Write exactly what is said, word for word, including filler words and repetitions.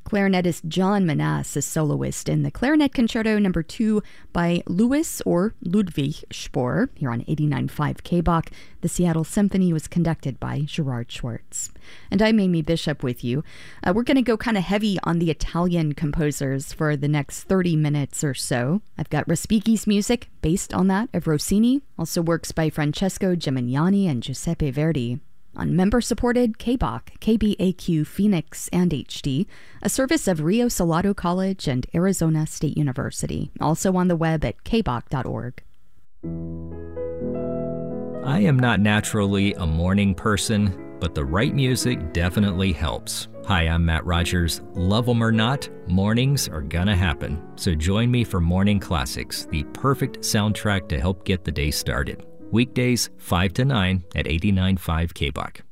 Clarinetist John Manasse is soloist in the Clarinet Concerto Number two by Louis or Ludwig Spohr here on eighty-nine point five K B O C. The Seattle Symphony was conducted by Gerard Schwartz. And I'm Amy Bishop with you. Uh, we're going to go kind of heavy on the Italian composers for the next thirty minutes or so. I've got Respighi's music based on that of Rossini, also works by Francesco Gimignani and Giuseppe Verdi. On member-supported K B O C, K B A Q Phoenix, and H D, a service of Rio Salado College and Arizona State University, also on the web at k b o c dot org. I am not naturally a morning person, but the right music definitely helps. Hi, I'm Matt Rogers. Love 'em or not, mornings are gonna happen. So join me for Morning Classics, the perfect soundtrack to help get the day started. Weekdays, five to nine at eighty-nine point five K B O C.